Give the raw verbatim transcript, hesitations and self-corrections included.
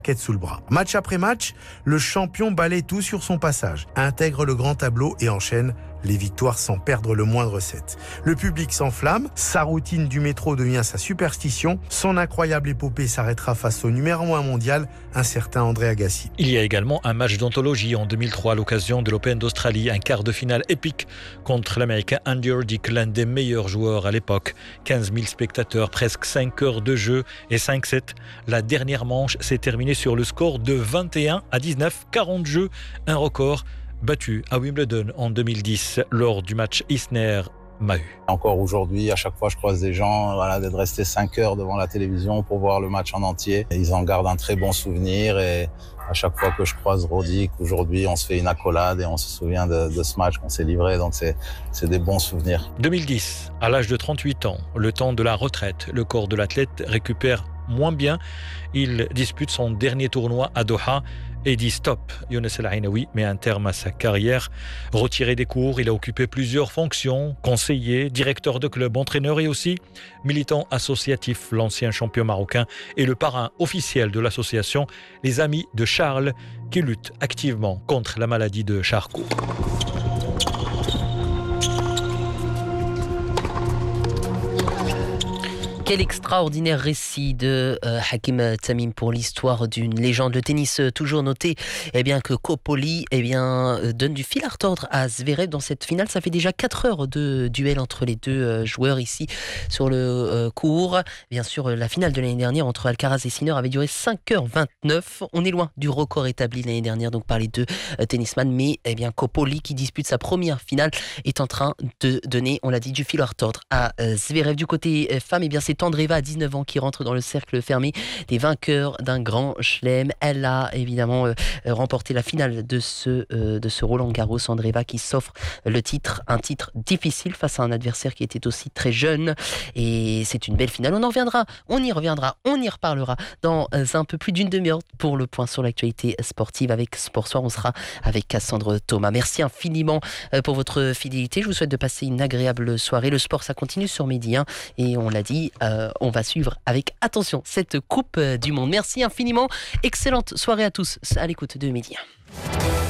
Quête sous le bras. Match après match, le champion balaie tout sur son passage, intègre le grand tableau et enchaîne les victoires sans perdre le moindre set. Le public s'enflamme, sa routine du métro devient sa superstition, son incroyable épopée s'arrêtera face au numéro un mondial, un certain André Agassi. Il y a également un match d'anthologie en deux mille trois à l'occasion de l'Open d'Australie, un quart de finale épique contre l'Américain Andy Roddick, l'un des meilleurs joueurs à l'époque. quinze mille spectateurs, presque cinq heures de jeu et cinq sets. La dernière manche s'est terminée sur le score de vingt et un à dix-neuf, quarante jeux, un record battu à Wimbledon en deux mille dix lors du match Isner-Mahut. Encore aujourd'hui, à chaque fois, je croise des gens, voilà, d'être restés cinq heures devant la télévision pour voir le match en entier. Ils en gardent un très bon souvenir et à chaque fois que je croise Roddick, aujourd'hui, on se fait une accolade et on se souvient de, de ce match qu'on s'est livré. Donc, c'est, c'est des bons souvenirs. deux mille dix, à l'âge de trente-huit ans, le temps de la retraite, le corps de l'athlète récupère moins bien. Il dispute son dernier tournoi à Doha et dit stop. Younes El Ainaoui met un terme à sa carrière. Retiré des cours, il a occupé plusieurs fonctions, conseiller, directeur de club, entraîneur et aussi militant associatif. L'ancien champion marocain est le parrain officiel de l'association Les Amis de Charles qui lutte activement contre la maladie de Charcot. Quel extraordinaire récit de euh, Hakim Tamim pour l'histoire d'une légende. Le tennis euh, toujours noté eh bien, que Coppoli eh bien, euh, donne du fil à retordre à Zverev dans cette finale. Ça fait déjà quatre heures de duel entre les deux euh, joueurs ici sur le euh, court. Bien sûr, euh, la finale de l'année dernière entre Alcaraz et Sinner avait duré cinq heures vingt-neuf. On est loin du record établi l'année dernière donc par les deux euh, tennisman. Mais eh bien, Coppoli, qui dispute sa première finale, est en train de donner, on l'a dit, du fil à retordre à euh, Zverev. Du côté euh, femme, eh bien, c'est Andreeva à dix-neuf ans qui rentre dans le cercle fermé des vainqueurs d'un grand chelem. Elle a évidemment euh, remporté la finale de ce, euh, de ce Roland Garros. Andreeva qui s'offre le titre, un titre difficile face à un adversaire qui était aussi très jeune. Et c'est une belle finale. On en reviendra, on y reviendra, on y reparlera dans un peu plus d'une demi-heure pour le point sur l'actualité sportive avec Sport Soir. On sera avec Cassandre Thomas. Merci infiniment pour votre fidélité. Je vous souhaite de passer une agréable soirée. Le sport, ça continue sur Midi un et on l'a dit, Euh, on va suivre avec attention cette Coupe du Monde. Merci infiniment. Excellente soirée à tous à l'écoute de Midi un.